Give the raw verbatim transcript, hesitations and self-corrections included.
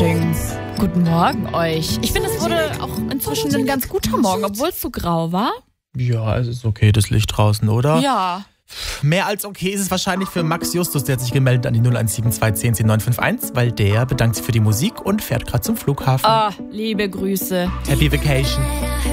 Morning. Guten Morgen euch. Ich finde, es wurde auch inzwischen ein ganz guter Morgen, obwohl es so grau war. Ja, es ist okay, das Licht draußen, oder? Ja. Mehr als okay ist es wahrscheinlich für Max Justus, der hat sich gemeldet an die null eins sieben zwei eins null zehn neun fünf eins, weil der bedankt sich für die Musik und fährt gerade zum Flughafen. Ah, liebe Grüße. Happy Vacation.